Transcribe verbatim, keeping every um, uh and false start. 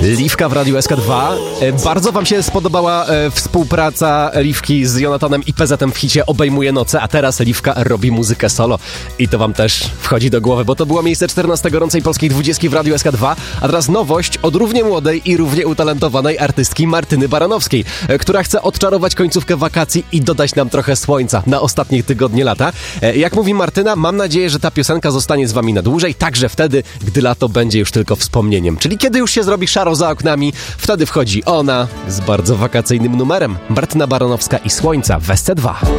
Liwka w Radiu S K dwa. Bardzo wam się spodobała e, współpraca Liwki z Jonathanem i P Z-em w hicie Obejmuje noce, a teraz Liwka robi muzykę solo. I to wam też wchodzi do głowy, bo to było miejsce czternaste gorącej polskiej dwudziestki w Radiu S K dwa, a teraz nowość od równie młodej i równie utalentowanej artystki Martyny Baranowskiej, e, która chce odczarować końcówkę wakacji i dodać nam trochę słońca na ostatnie tygodnie lata. E, jak mówi Martyna, mam nadzieję, że ta piosenka zostanie z wami na dłużej, także wtedy, gdy lato będzie już tylko wspomnieniem. Czyli kiedy już się zrobi szaro za oknami, wtedy wchodzi ona z bardzo wakacyjnym numerem. Martyna Baranowska i Słońca w S C dwa.